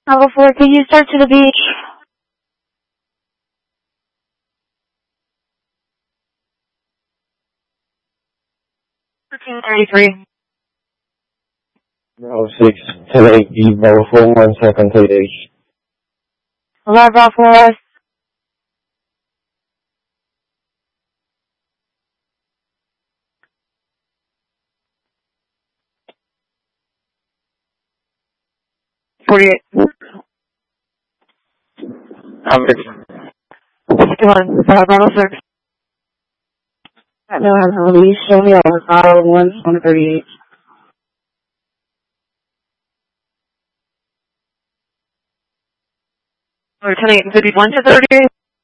Bravo 4, can you start to the beach? 1333. Bravo 6, 10-8, Bravo 4, 1 second, 8. Alive, Bravo 4 West. $48. Average. 61. Bravo 6. No, I'm release. Show me over. Bravo 1, 138. Or 10-8 and 51 to 38.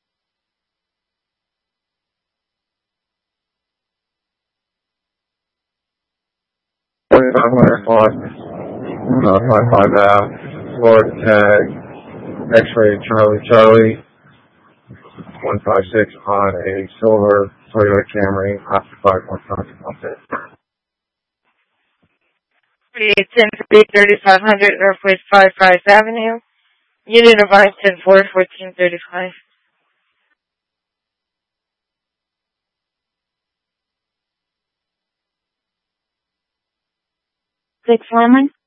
Florida tag, X-ray Charlie, 156 on a silver Toyota Camry, occupied 155. 4810 3500 Northwest 55 Avenue. Unit of 10-4, 1435. 6 Lemon.